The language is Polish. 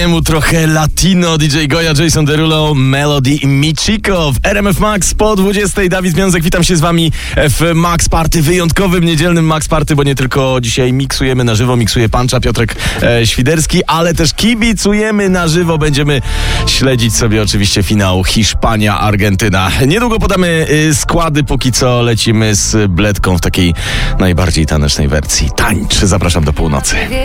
Mu trochę latino, DJ Goya, Jason Derulo, Melody i Michiko w RMF Max po 20. Dawid Związek, witam się z wami w Max Party, wyjątkowym niedzielnym Max Party, bo nie tylko dzisiaj miksujemy na żywo, miksuje Pancza, Piotrek Świderski, ale też kibicujemy na żywo, będziemy śledzić sobie oczywiście finał Hiszpania-Argentyna. Niedługo podamy składy, póki co lecimy z Bledką w takiej najbardziej tanecznej wersji. Tańcz, zapraszam do północy.